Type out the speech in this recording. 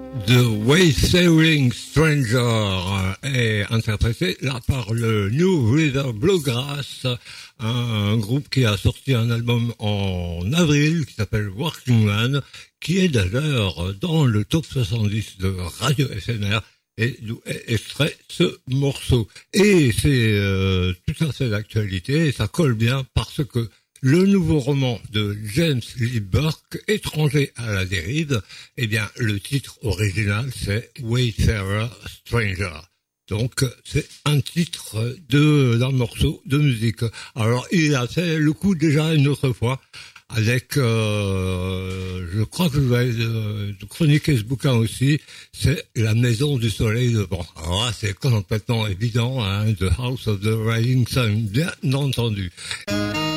The Wayfaring Stranger est interprété là par le New River Bluegrass, un groupe qui a sorti un album en avril qui s'appelle Working Man, qui est d'ailleurs dans le top 70 de Radio FMR et d'où est extrait ce morceau. Et c'est tout à fait d'actualité et ça colle bien parce que le nouveau roman de James Lee Burke, Étranger à la dérive, eh bien, le titre original, c'est Wayfarer Stranger. Donc, c'est un titre d'un morceau de musique. Alors, il a fait le coup déjà une autre fois avec, je crois que je vais chroniquer ce bouquin aussi, c'est La Maison du Soleil Levant. Alors là, c'est complètement évident, hein, The House of the Rising Sun, bien entendu.